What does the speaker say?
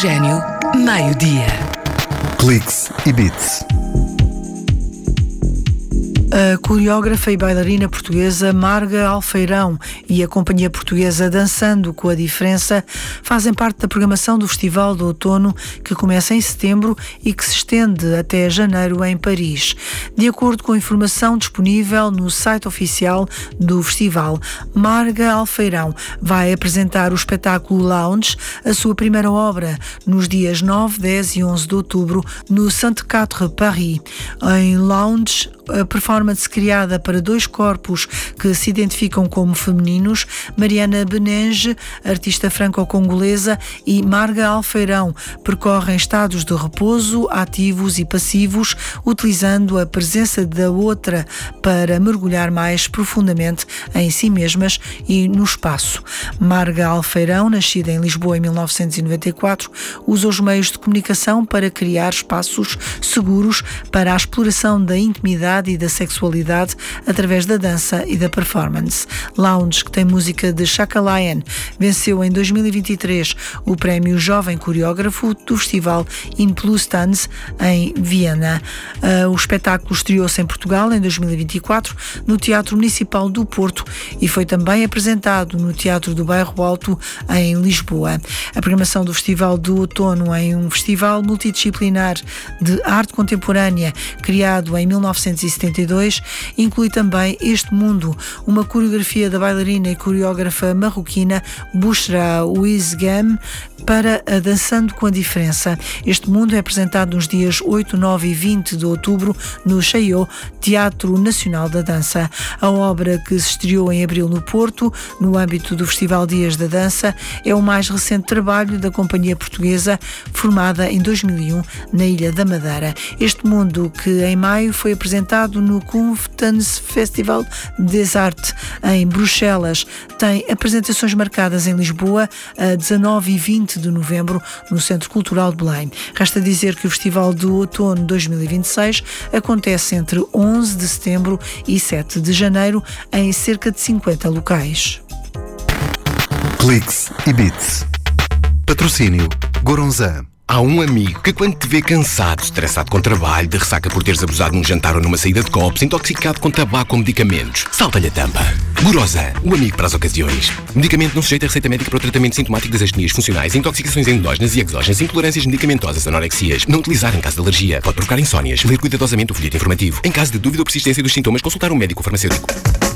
Oxigênio, meio-dia. Cliques e Beats. A coreógrafa e bailarina portuguesa Marga Alfeirão e a companhia portuguesa Dançando com a Diferença fazem parte da programação do Festival do Outono, que começa em setembro e que se estende até janeiro em Paris. De acordo com a informação disponível no site oficial do festival, Marga Alfeirão vai apresentar o espetáculo Lounge, a sua primeira obra, nos dias 9, 10 e 11 de outubro, no Sainte-Quatre, Paris. Em Lounge, a performance criada para dois corpos que se identificam como femininos, Mariana Benenge, artista franco-congolesa, e Marga Alfeirão, percorrem estados de repouso, ativos e passivos, utilizando a presença da outra para mergulhar mais profundamente em si mesmas e no espaço. Marga Alfeirão, nascida em Lisboa em 1994, usa os meios de comunicação para criar espaços seguros para a exploração da intimidade e da sexualidade através da dança e da performance. Lounge, que tem música de Chaka Lion, venceu em 2023 o prémio Jovem Coreógrafo do Festival In Plus Tanz em Viena. O espetáculo estreou-se em Portugal em 2024 no Teatro Municipal do Porto e foi também apresentado no Teatro do Bairro Alto em Lisboa. A programação do Festival do Outono é um festival multidisciplinar de arte contemporânea criado em 1972, inclui também Este Mundo, uma coreografia da bailarina e coreógrafa marroquina Bouchra Ouizghem para a Dançando com a Diferença. Este Mundo é apresentado nos dias 8, 9 e 20 de outubro no Chaillot, Teatro Nacional da Dança. A obra, que se estreou em abril no Porto, no âmbito do Festival Dias da Dança, é o mais recente trabalho da companhia portuguesa, formada em 2001 na Ilha da Madeira. Este Mundo, que em maio foi apresentado no Conference Festival des Arts em Bruxelas, tem apresentações marcadas em Lisboa a 19 e 20 de novembro no Centro Cultural de Belém. Resta dizer que o Festival do Outono 2026 acontece entre 11 de setembro e 7 de janeiro em cerca de 50 locais. Cliques e Beats. Patrocínio Goronzan. Há um amigo que, quando te vê cansado, estressado com trabalho, de ressaca por teres abusado num jantar ou numa saída de copos, intoxicado com tabaco ou medicamentos, salta-lhe a tampa. Gorosan, o amigo para as ocasiões. Medicamento não sujeito a receita médica para o tratamento sintomático das astenias funcionais, intoxicações endógenas e exógenas, intolerâncias medicamentosas, anorexias. Não utilizar em caso de alergia. Pode provocar insónias. Ler cuidadosamente o folheto informativo. Em caso de dúvida ou persistência dos sintomas, consultar um médico ou farmacêutico.